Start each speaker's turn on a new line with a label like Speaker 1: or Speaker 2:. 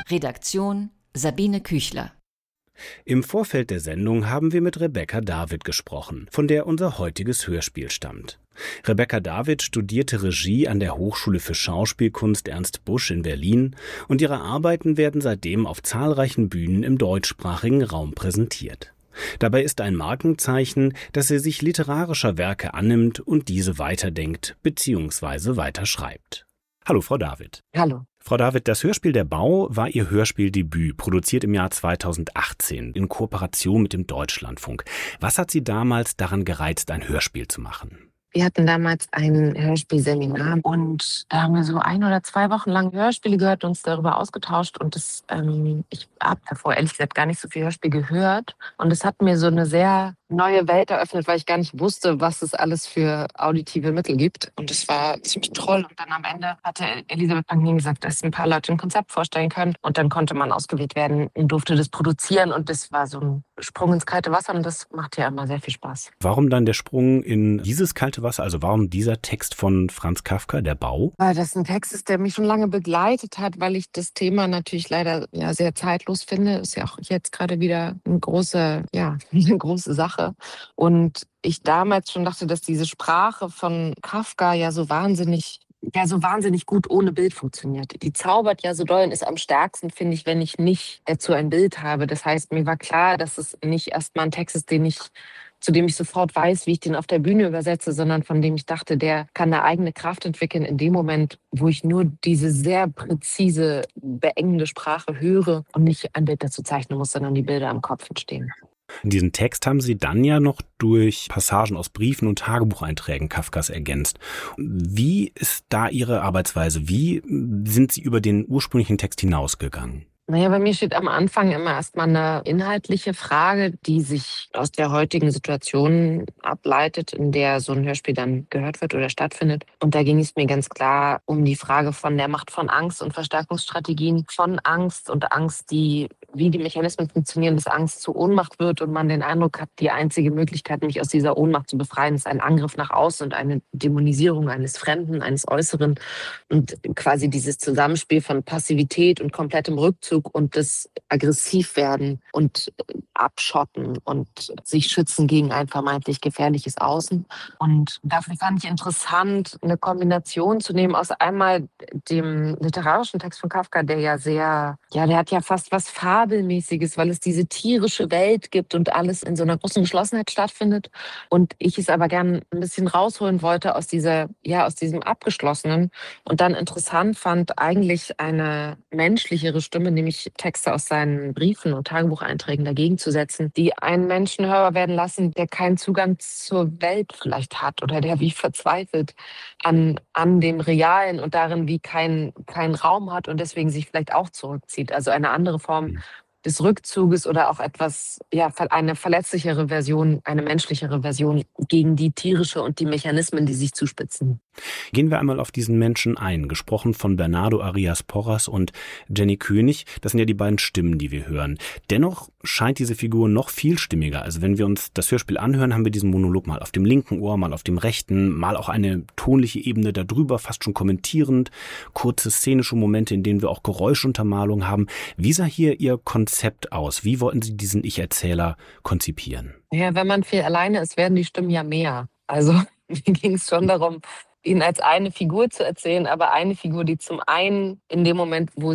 Speaker 1: Redaktion Sabine Küchler.
Speaker 2: Im Vorfeld der Sendung haben wir mit Rebecca David gesprochen, von der unser heutiges Hörspiel stammt. Rebecca David studierte Regie an der Hochschule für Schauspielkunst Ernst Busch in Berlin und ihre Arbeiten werden seitdem auf zahlreichen Bühnen im deutschsprachigen Raum präsentiert. Dabei ist ein Markenzeichen, dass sie sich literarischer Werke annimmt und diese weiterdenkt bzw. weiterschreibt. Hallo, Frau David.
Speaker 3: Hallo.
Speaker 2: Frau David, das Hörspiel Der Bau war Ihr Hörspieldebüt, produziert im Jahr 2018 in Kooperation mit dem Deutschlandfunk. Was hat Sie damals daran gereizt, ein Hörspiel zu machen?
Speaker 3: Wir hatten damals ein Hörspielseminar und da haben wir so 1 oder 2 Wochen lang Hörspiele gehört und uns darüber ausgetauscht. Und ich habe davor ehrlich gesagt gar nicht so viel Hörspiel gehört. Und es hat mir so eine sehr neue Welt eröffnet, weil ich gar nicht wusste, was es alles für auditive Mittel gibt. Und es war ziemlich toll. Und dann am Ende hatte Elisabeth Panknin gesagt, dass ein paar Leute ein Konzept vorstellen können. Und dann konnte man ausgewählt werden und durfte das produzieren. Und das war so ein Sprung ins kalte Wasser und das macht ja immer sehr viel Spaß.
Speaker 2: Warum dann der Sprung in dieses kalte Wasser? Also warum dieser Text von Franz Kafka, Der Bau?
Speaker 3: Weil das ein Text ist, der mich schon lange begleitet hat, weil ich das Thema natürlich leider sehr zeitlos finde. Ist ja auch jetzt gerade wieder eine große Sache. Und ich damals schon dachte, dass diese Sprache von Kafka ja so wahnsinnig gut ohne Bild funktioniert. Die zaubert ja so doll und ist am stärksten, finde ich, wenn ich nicht dazu ein Bild habe. Das heißt, mir war klar, dass es nicht erstmal ein Text ist, zu dem ich sofort weiß, wie ich den auf der Bühne übersetze, sondern von dem ich dachte, der kann eine eigene Kraft entwickeln in dem Moment, wo ich nur diese sehr präzise, beengende Sprache höre und nicht ein Bild dazu zeichnen muss, sondern die Bilder im Kopf entstehen.
Speaker 2: Diesen Text haben Sie dann ja noch durch Passagen aus Briefen und Tagebucheinträgen Kafkas ergänzt. Wie ist da Ihre Arbeitsweise? Wie sind Sie über den ursprünglichen Text hinausgegangen?
Speaker 3: Naja, bei mir steht am Anfang immer erstmal eine inhaltliche Frage, die sich aus der heutigen Situation ableitet, in der so ein Hörspiel dann gehört wird oder stattfindet. Und da ging es mir ganz klar um die Frage von der Macht von Angst und Verstärkungsstrategien von Angst und Angst, wie die Mechanismen funktionieren, dass Angst zu Ohnmacht wird und man den Eindruck hat, die einzige Möglichkeit, mich aus dieser Ohnmacht zu befreien, ist ein Angriff nach außen und eine Dämonisierung eines Fremden, eines Äußeren und quasi dieses Zusammenspiel von Passivität und komplettem Rückzug und das Aggressivwerden und Abschotten und sich schützen gegen ein vermeintlich gefährliches Außen. Und dafür fand ich interessant, eine Kombination zu nehmen aus einmal dem literarischen Text von Kafka, der der hat ja fast was Fabelmäßiges, weil es diese tierische Welt gibt und alles in so einer großen Geschlossenheit stattfindet. Und ich es aber gern ein bisschen rausholen wollte aus diesem Abgeschlossenen und dann interessant fand, eigentlich eine menschlichere Stimme, nämlich Texte aus seinen Briefen und Tagebucheinträgen dagegen zu setzen, die einen Menschen hörbar werden lassen, der keinen Zugang zur Welt vielleicht hat oder der wie verzweifelt an dem Realen und darin wie keinen Raum hat und deswegen sich vielleicht auch zurückzieht. Also eine andere Form des Rückzuges oder auch eine verletzlichere Version, eine menschlichere Version gegen die tierische und die Mechanismen, die sich zuspitzen.
Speaker 2: Gehen wir einmal auf diesen Menschen ein, gesprochen von Bernardo Arias Porras und Jenny König. Das sind ja die beiden Stimmen, die wir hören. Dennoch scheint diese Figur noch vielstimmiger. Also wenn wir uns das Hörspiel anhören, haben wir diesen Monolog mal auf dem linken Ohr, mal auf dem rechten, mal auch eine tonliche Ebene darüber, fast schon kommentierend, kurze szenische Momente, in denen wir auch Geräuschuntermalung haben. Wie sah hier Ihr Konzept aus? Wie wollten Sie diesen Ich-Erzähler konzipieren?
Speaker 3: Ja, wenn man viel alleine ist, werden die Stimmen ja mehr. Also mir ging es schon darum, ihn als eine Figur zu erzählen, aber eine Figur, die zum einen in dem Moment, wo